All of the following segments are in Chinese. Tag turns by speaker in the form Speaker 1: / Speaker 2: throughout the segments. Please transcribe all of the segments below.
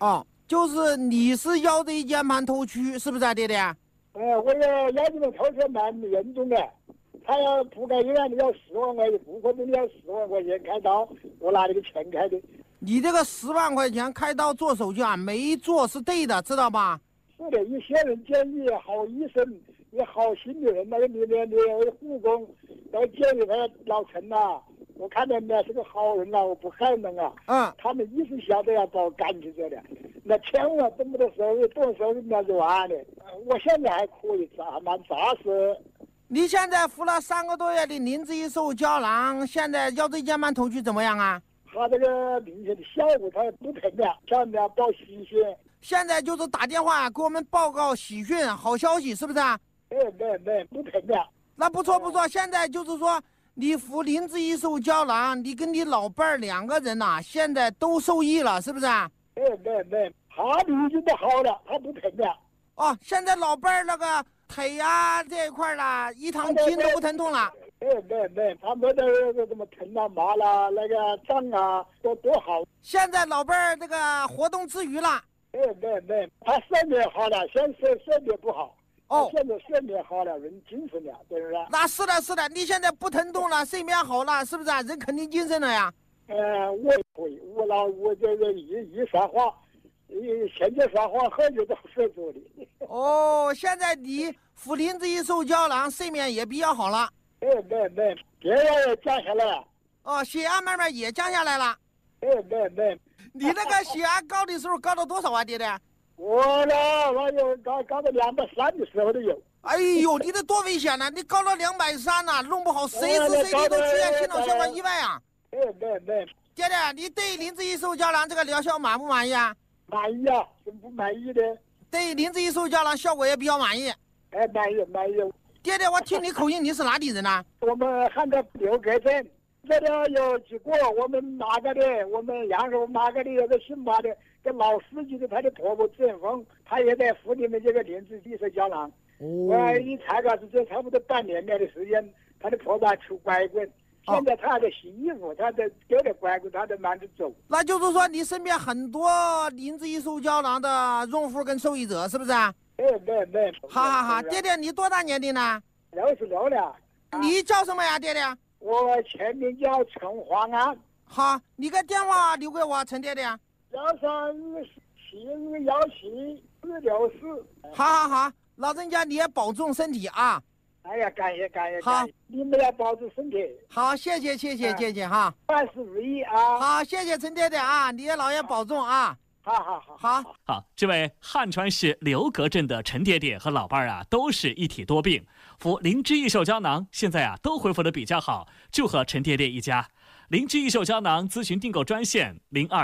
Speaker 1: 哦，就是你是腰椎间盘突出，是不是啊，爹爹？
Speaker 2: 我的腰椎间盘突出蛮严重的，他要不该医院的要4万块钱，妇科病的要4万块钱开刀，我拿这个钱开的。
Speaker 1: 你这个10万块钱开刀做手术啊，没做是对的，知道吧？
Speaker 2: 是的，一些人建议好医生也好心的人，那个里面的护工都建议他老陈呐，我看到你是个好人了，我不害人啊。他们一直晓得要把我赶去这的，那千万这么多收入，多收入那就完了。我现在还可以，还蛮扎实。
Speaker 1: 你现在服了3个多月的磷脂异瘦胶囊，现在腰椎间盘突出怎么样啊？
Speaker 2: 他这个明显的效果，他不疼了，下面报喜讯。
Speaker 1: 现在就是打电话给我们报告喜讯、好消息，是不是啊？
Speaker 2: 没，不疼了。
Speaker 1: 那不错不错，现在就是说你服磷脂异瘦胶囊，你跟你老伴儿2个人呐，现在都受益了，是不是啊？
Speaker 2: 没，他已经都好了，他不疼了。
Speaker 1: 哦，现在老伴儿那个腿呀这一块啦，一趟筋都不疼痛了。
Speaker 2: 没，他没得什么疼啊、麻啦、那个胀啊，都好。
Speaker 1: 现在老伴儿这个活动自如了。
Speaker 2: 没，他睡眠好了，现在睡眠不好。
Speaker 1: 哦，
Speaker 2: 现在睡眠好了，人精神了，对不对？
Speaker 1: 那是的，你现在不疼痛了，睡眠好了，是不是啊？人肯定精神了呀。
Speaker 2: 我可以，我这个一说话，现在说话喝酒都睡着的。
Speaker 1: 哦，现在你服磷脂异瘦胶囊，睡眠也比较好了。
Speaker 2: 没，血压也降下来了。
Speaker 1: 哦，血压慢慢也降下来了。
Speaker 2: 没。
Speaker 1: 你那个血压高的时候高到多少啊，爹爹？
Speaker 2: 我有高到230的时候都有。
Speaker 1: 哎呦，你这多危险呢！你高到230呢，弄不好随时随地都出现心脑血管意外啊！
Speaker 2: 没。
Speaker 1: 爹爹，你对磷脂异瘦胶囊这个疗效满不满意啊？
Speaker 2: 满意啊，怎么不满意的？
Speaker 1: 对磷脂异瘦胶囊效果也比较满意。
Speaker 2: 满意。
Speaker 1: 爹爹，我听你口音，你是哪里人呢？
Speaker 2: 我们汉中6个镇，这里有几个我们哪个的，我们杨州哪个的有个姓马的，跟老司机的，他的婆婆郑峰，他也在服你们这个磷脂异瘦胶囊。我一查个是这差不多半年来的时间，他的婆婆还出拐棍，现在他还在洗衣服，他在丢了拐棍，他在忙着走。
Speaker 1: 那就是说，你身边很多磷脂异瘦胶囊的用户跟受益者，是不是啊？
Speaker 2: 没。
Speaker 1: 好，爹爹，你多大年龄呢
Speaker 2: ？66了。
Speaker 1: 你叫什么呀，爹爹？
Speaker 2: 我全名叫陈黄安。
Speaker 1: 好，你个电话留给我，陈爹爹。
Speaker 2: 131717464。
Speaker 1: 好，老人家你也保重身体啊！
Speaker 2: 哎呀，感谢。
Speaker 1: 好，
Speaker 2: 你们要保重身体。
Speaker 1: 好，谢谢哈。
Speaker 2: 万事如意啊！
Speaker 1: 好，谢谢陈爹爹啊，你也老爷保重啊！
Speaker 3: 好，这位汉川市刘格镇的陈爹爹和老伴儿啊，都是一体多病，服磷脂异瘦胶囊，现在啊都恢复的比较好，祝贺陈爹爹一家。磷脂异瘦胶囊咨询订购专线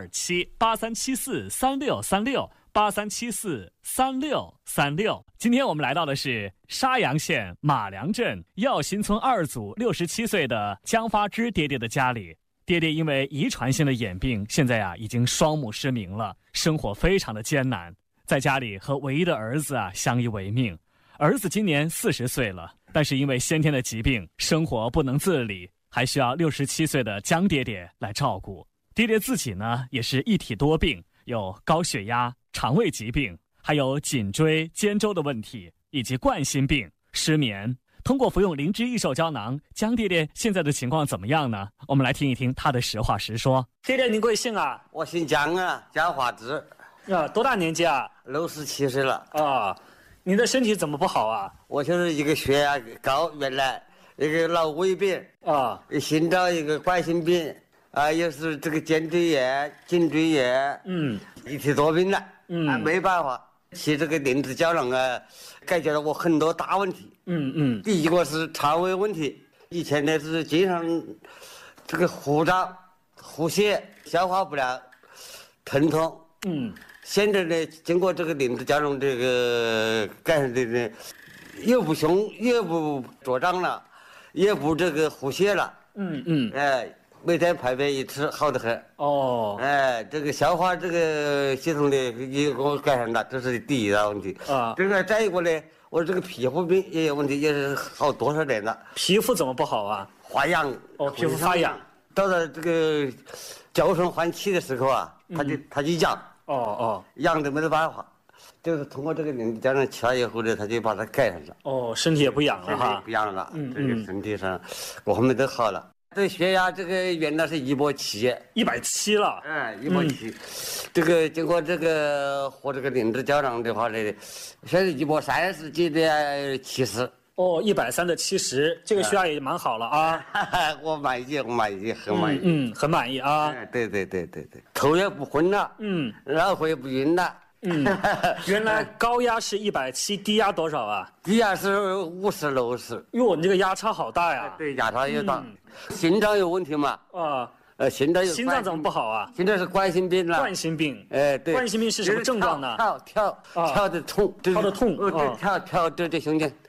Speaker 3: 02783743636，83743636。今天我们来到的是沙阳县马良镇耀新村2组67岁的江发之爹爹的家里。爹爹因为遗传性的眼病，现在已经双目失明了，生活非常的艰难，在家里和唯一的儿子相依为命。儿子今年40岁了，但是因为先天的疾病，生活不能自理，还需要67岁的江爹爹来照顾。爹爹自己呢，也是一体多病，有高血压、肠胃疾病，还有颈椎、肩周的问题，以及冠心病、失眠。通过服用磷脂异瘦胶囊，江爹爹现在的情况怎么样呢？我们来听一听他的实话实说。
Speaker 4: 爹爹，您贵姓啊？
Speaker 5: 我姓江啊，江华之。
Speaker 4: 多大年纪啊
Speaker 5: ？67岁了。
Speaker 4: 您的身体怎么不好啊？
Speaker 5: 我就是一个血压高，原来一个脑胃病心脏一个冠心病又是这个肩椎炎、颈椎炎，一体多病了，没办法。吃这个磷脂胶囊解决了我很多大问题。第一个是肠胃问题，以前呢是经常这个腹胀、腹泻、消化不良、疼痛。现在呢，经过这个磷脂胶囊这个改善的呢，又不胸，又不作胀了，也不这个腹泻了。每天排便一次，好得很。这个消化这个系统的也给我改善了，这是第一大问题。这个再一个呢，我这个皮肤病也有问题，也是好多少年了。
Speaker 4: 皮肤怎么不好啊？
Speaker 5: 发痒。
Speaker 4: 皮肤发痒。
Speaker 5: 到了这个娇生换气的时候它就痒。 养的没得办法，就是通过这个领子胶囊吃了以后呢，他就把它改善了。
Speaker 3: 哦，身体也不痒了哈。
Speaker 5: 不痒了，这个身体上各方面都好了。这血压这个原来是
Speaker 3: 170，170了。
Speaker 5: 170，这个经过这个喝这个灵芝胶囊的话呢，现在130几的70。
Speaker 3: 哦，130的70，这个血压也蛮好了啊。
Speaker 5: 我满意，很满意。
Speaker 3: 很满意啊。
Speaker 5: 对，头也不昏了，然后也不晕了。
Speaker 3: 原来高压是170，低压多少啊？
Speaker 5: 低压是50、60。
Speaker 3: 哟，你这个压差好大呀。
Speaker 5: 对，压差也大。心脏有问题嘛？心
Speaker 3: 脏怎么不好啊？
Speaker 5: 现在是冠心病了。
Speaker 3: 冠心病。
Speaker 5: 对。
Speaker 3: 冠心病是什么症状呢？
Speaker 5: 跳的痛。
Speaker 3: 跳的痛。
Speaker 5: 跳这胸间。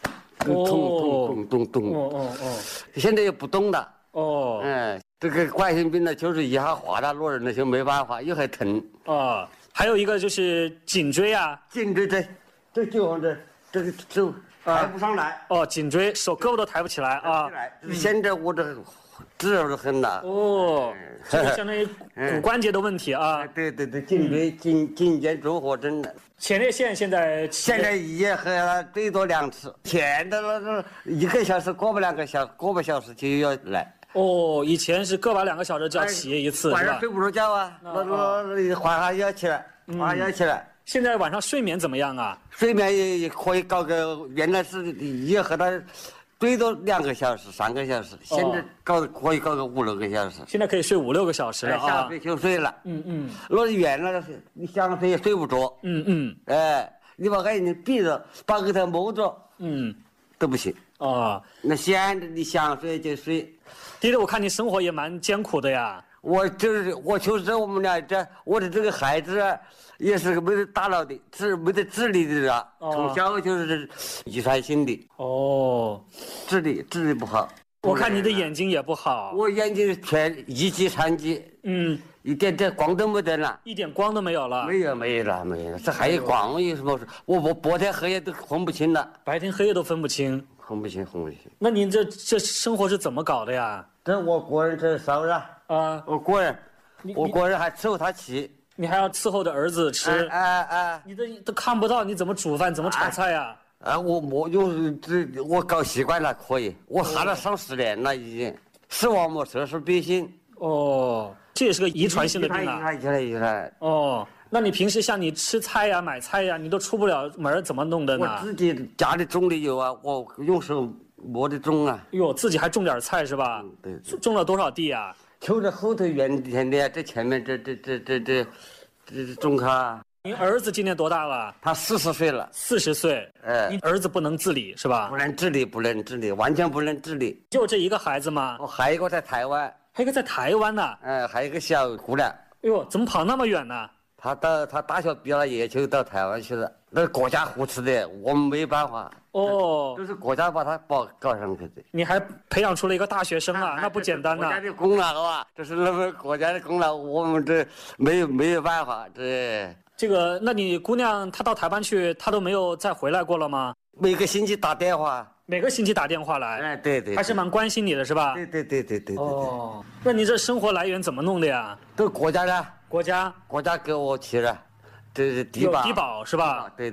Speaker 5: 动。现在也不动了。这个冠心病呢，就是一下滑到落人了，就没办法，又还疼。
Speaker 3: 还有一个就是颈椎啊。
Speaker 5: 颈椎这就往这个手抬不上来。
Speaker 3: 颈椎手胳膊都抬不起来啊。
Speaker 5: 现在我这直得很了。
Speaker 3: 这个相当于骨关节的问题啊。
Speaker 5: 对，颈椎颈肩综合症了。
Speaker 3: 前列腺现在
Speaker 5: 也喝了最多2次，前的那1个小时过不2个小时就要来。
Speaker 3: 以前是个把2个小时就要起一次，
Speaker 5: 晚上睡不着觉啊，那晚上要起来，现在
Speaker 3: 晚上睡眠怎么样啊？
Speaker 5: 睡眠也可以搞个，原来是也和他最多2个小时、3个小时，现在可以搞个5、6个小时。
Speaker 3: 现在可以睡5、6个小时了啊。
Speaker 5: 想睡就睡了。那原来你想睡也睡不着。你把眼睛闭着，把额头蒙着，都不行。那现在你想睡就睡。
Speaker 3: 爹爹，我看你生活也蛮艰苦的呀。
Speaker 5: 我就是我们俩我的这个孩子也是没得大脑的，没得智力的啊。从小就是遗传性的。智力不好。
Speaker 3: 我看你的眼睛也不好。
Speaker 5: 我眼睛全1级、3级。一点光都没得了。
Speaker 3: 一点光都没有了。
Speaker 5: 没有了。这还有光有什么事？我白天黑夜都分不清了。
Speaker 3: 白天黑夜都分不清。
Speaker 5: 分不清。
Speaker 3: 那您这生活是怎么搞的呀？
Speaker 5: 这我个人这烧了我个人还伺候他吃。
Speaker 3: 你还要伺候着儿子吃。你都看不到，你怎么煮饭，怎么炒菜呀？
Speaker 5: 我搞习惯了，可以。我喊了30年了，已经视网膜色素变性。
Speaker 3: 这也是个遗传性的病啊。
Speaker 5: 遗传。
Speaker 3: 那你平时像你吃菜呀、买菜呀，你都出不了门，怎么弄的呢？
Speaker 5: 我自己家里种的有啊，我用手摸的种啊。
Speaker 3: 自己还种点菜是吧？
Speaker 5: 对。
Speaker 3: 种了多少地啊？
Speaker 5: 就这后头园田的，这前面这种卡。
Speaker 3: 您儿子今年多大了？
Speaker 5: 他40岁了。
Speaker 3: 40岁。你儿子不能自理是吧？
Speaker 5: 不能自理，完全不能自理。
Speaker 3: 就这一个孩子吗？
Speaker 5: 我还有一个在台湾。
Speaker 3: 还有一个在台湾呢。
Speaker 5: 还有一个小姑娘。
Speaker 3: 怎么跑那么远呢？
Speaker 5: 他大学毕业了也就到台湾去了，那是国家扶持的，我们没办法。都是国家把他搞上去的。你
Speaker 3: 还培养出了一个大学生啊，那不简单呐。
Speaker 5: 国家的功劳啊，这是那么国家的功劳，我们这没有办法。
Speaker 3: 这个，那你姑娘她到台湾去，她都没有再回来过了吗？
Speaker 5: 每个星期打电话。
Speaker 3: 每个星期打电话来。
Speaker 5: 对。
Speaker 3: 还是蛮关心你的是吧？
Speaker 5: 对。
Speaker 3: 那你这生活来源怎么弄的呀？
Speaker 5: 都国家的。
Speaker 3: 国家
Speaker 5: 给我提了，这是低
Speaker 3: 保是吧？
Speaker 5: 对。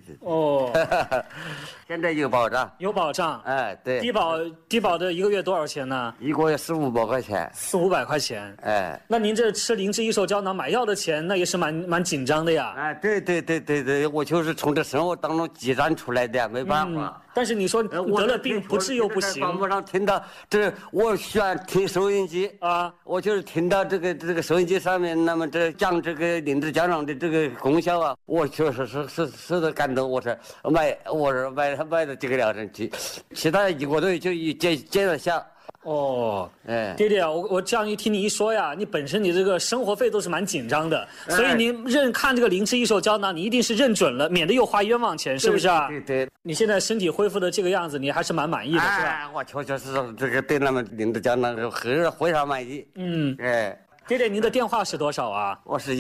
Speaker 5: 现在有保障。
Speaker 3: 有保障。
Speaker 5: 对。
Speaker 3: 低保的1个月多少钱呢
Speaker 5: ？1个月400-500块钱。
Speaker 3: 400-500块钱。那您这吃灵芝益寿胶囊买药的钱，那也是蛮紧张的呀。
Speaker 5: 对，我就是从这生活当中积攒出来的，没办法。
Speaker 3: 但是你说得了病不治又不行。
Speaker 5: 网上听到我喜欢听收音机啊，我就是听到这个收音机上面，那么这讲这个灵芝胶囊的这个功效啊，我确实是受到感动。我说买了这个疗程去，其他1个多月就见了效。爹爹啊，我这样一听你一说呀，你本身你这个生活费都是蛮紧张的，所以你看这个灵芝益寿胶囊，你一定是认准了，免得又花冤枉钱，是不是啊？对。你现在身体恢复的这个样子，你还是蛮满意的，是吧？我确实是这个对那么灵芝胶囊非常满意。爹爹，您的电话是多少啊？我是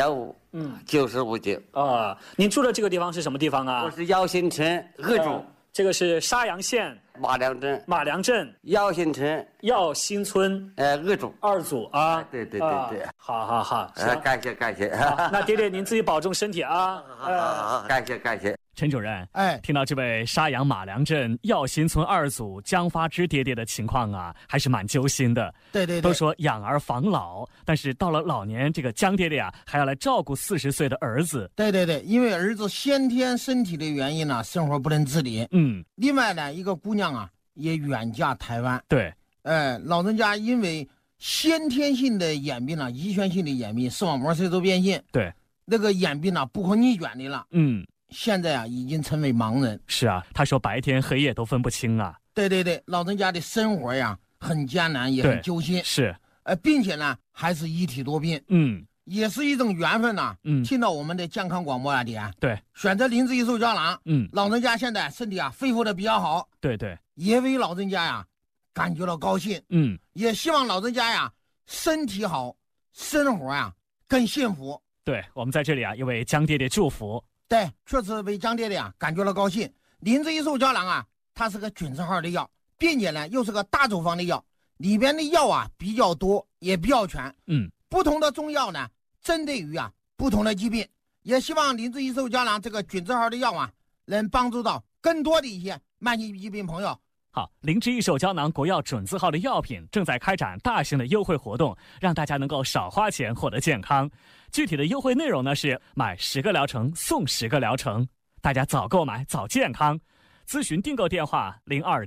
Speaker 5: 136。2715。959。您住的这个地方是什么地方啊？我是耀兴村鄂州。
Speaker 4: 这个是沙阳县
Speaker 5: 马良镇耀新村二组啊。
Speaker 4: 对，好，
Speaker 5: 感谢。
Speaker 4: 那爹爹您自己保重身体啊。
Speaker 5: 好，感谢。
Speaker 3: 陈主任，听到这位沙阳马良镇耀新村二组江发之爹爹的情况啊，还是蛮揪心的。
Speaker 1: 对，
Speaker 3: 都说养儿防老，但是到了老年，这个江爹爹啊，还要来照顾40岁的儿子。
Speaker 1: 对，因为儿子先天身体的原因呢，生活不能自理。另外呢，一个姑娘啊，也远嫁台湾。
Speaker 3: 对，
Speaker 1: 老人家因为先天性的眼病啊，遗传性的眼病，视网膜色素变性。
Speaker 3: 对，
Speaker 1: 那个眼病呢，不可逆转的了。现在啊，已经成为盲人。
Speaker 3: 是啊，他说白天黑夜都分不清啊。
Speaker 1: 对，老人家的生活呀很艰难，也很揪心。
Speaker 3: 是，
Speaker 1: 并且呢，还是一体多病。也是一种缘分呐。听到我们的健康广播啊，
Speaker 3: 对，
Speaker 1: 选择灵芝益寿胶囊。老人家现在身体啊恢复的比较好。
Speaker 3: 对，
Speaker 1: 也为老人家呀感觉到高兴。也希望老人家呀身体好，生活呀更幸福。
Speaker 3: 对，我们在这里啊，也为江爹爹祝福。
Speaker 1: 对，确实为江爹爹啊感觉到高兴。灵芝益寿胶囊啊，它是个菌字号的药，并且呢又是个大处方的药，里边的药啊比较多，也比较全。不同的中药呢，针对于啊不同的疾病。也希望灵芝益寿胶囊这个菌字号的药啊，能帮助到更多的一些慢性疾病朋友。
Speaker 3: 好，灵芝益寿胶囊国药准字号的药品正在开展大型的优惠活动，让大家能够少花钱获得健康。具体的优惠内容呢是买10个疗程送10个疗程，大家早购买早健康。咨询订购电话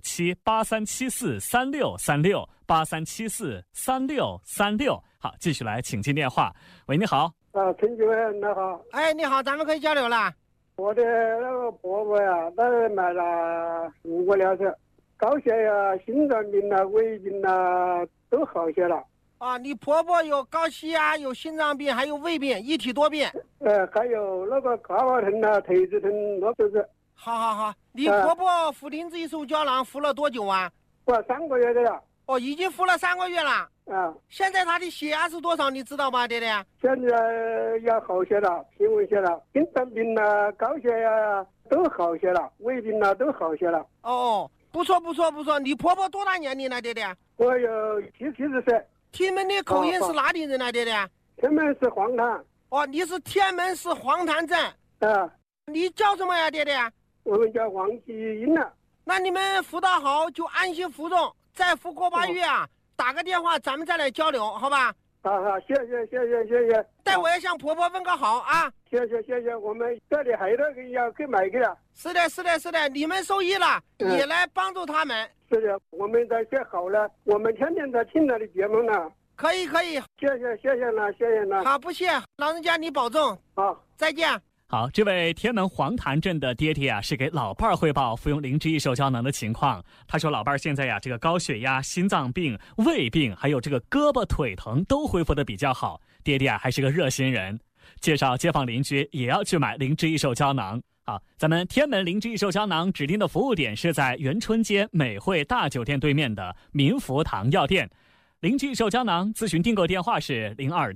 Speaker 3: 027-8374-3636，8374-3636。好，继续来请进电话。喂，你好。
Speaker 2: 陈主任你好。
Speaker 1: 你好，咱们可以交流了。
Speaker 2: 我的那个婆婆呀，她买了5个疗程，高血压、心脏病啊、胃病啊都好些了。
Speaker 1: 你婆婆有高血压，有心脏病，还有胃病，一体多病。
Speaker 2: 还有那个胯巴疼啊、腿子疼，那都是。
Speaker 1: 好，你婆婆服灵芝益寿胶囊服了多久啊
Speaker 2: ？3个月的了。
Speaker 1: 已经服了3个月了。现在她的血压是多少？你知道吗，爹爹？
Speaker 2: 现在要好些了，平稳些了。心脏病啊、高血压都好些了，胃病啊都好些了。
Speaker 1: 不错。你婆婆多大年龄了，爹爹？
Speaker 2: 我有70岁。
Speaker 1: 天门的口音是哪里人呢，爹爹？
Speaker 2: 天门市黄潭。
Speaker 1: 你是天门市黄潭镇。你叫什么呀，爹爹？
Speaker 2: 我们叫王继英了。
Speaker 1: 那你们服到好就安心服用，再服过8月啊，打个电话咱们再来交流，好吧？
Speaker 2: 好，谢谢。
Speaker 1: 待我也向婆婆问个好啊。
Speaker 2: 谢谢，我们这里还有那个药可以买去了。
Speaker 1: 是的，你们受益了，也来帮助他们。
Speaker 2: 是的，我们在学好了，我们天天在听他的节目呢。
Speaker 1: 可以。
Speaker 2: 谢谢了。
Speaker 1: 好，不谢，老人家你保重。
Speaker 2: 好，
Speaker 1: 再见。
Speaker 3: 好，这位天门黄潭镇的爹爹啊，是给老伴儿汇报服用灵芝益寿胶囊的情况。他说老伴儿现在呀，这个高血压、心脏病、胃病，还有这个胳膊腿疼都恢复的比较好。爹爹啊，还是个热心人，介绍街坊邻居也要去买灵芝益寿胶囊。好，咱们天门灵芝益寿胶囊指定的服务点是在元春街美汇大酒店对面的民福堂药店。灵芝益寿胶囊咨询订购电话是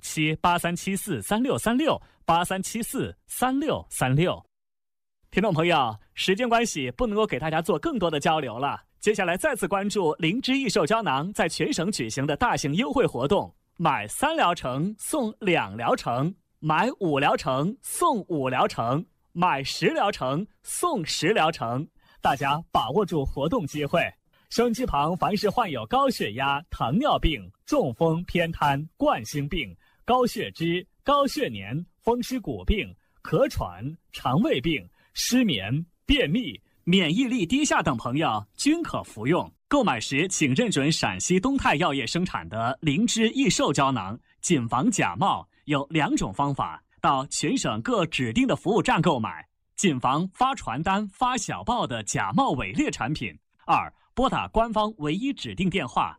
Speaker 3: 027-8374-3636，8374-3636。听众朋友，时间关系不能够给大家做更多的交流了，接下来再次关注灵芝益寿胶囊在全省举行的大型优惠活动，买3疗程送2疗程，买5疗程送5疗程，买10疗程送10疗程，大家把握住活动机会。收音机旁凡是患有高血压、糖尿病、中风、偏瘫、冠心病、高血脂、高血粘、风湿骨病、咳喘、肠胃病、失眠、便秘、免疫力低下等朋友均可服用。购买时请认准陕西东泰药业生产的灵芝益寿胶囊，谨防假冒。有2种方法，到全省各指定的服务站购买，谨防发传单、发小报的假冒伪劣产品。2、拨打官方唯一指定电话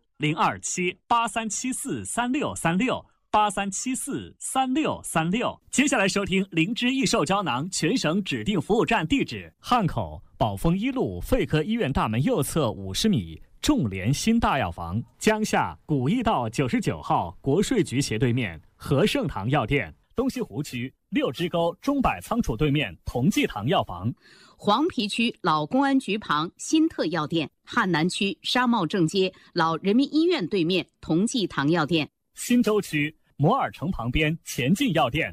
Speaker 3: 027-8374-3636，8374-3636。接下来收听灵芝益寿胶囊全省指定服务站地址：汉口宝丰1路肺科医院大门右侧50米，众联新大药房；江夏古驿道99号国税局斜对面和盛堂药店；东西湖区六支沟钟柏仓储对面同济堂药房，
Speaker 6: 黄陂区老公安局旁新特药店，汉南区沙茂正街老人民医院对面同济堂药店，
Speaker 3: 新洲区摩尔城旁边前进药店。